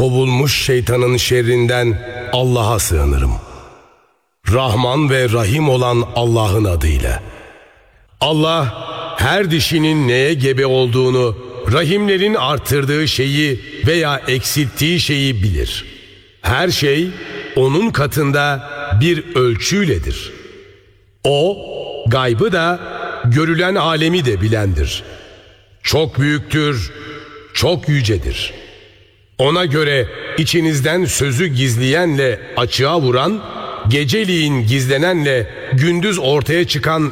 kovulmuş şeytanın şerrinden Allah'a sığınırım. Rahman ve Rahim olan Allah'ın adıyla. Allah her dişinin neye gebe olduğunu, rahimlerin artırdığı şeyi veya eksilttiği şeyi bilir. Her şey onun katında bir ölçüyledir. O gaybı da görülen alemi de bilendir. Çok büyüktür, çok yücedir. Ona göre içinizden sözü gizleyenle açığa vuran, geceliğin gizlenenle gündüz ortaya çıkan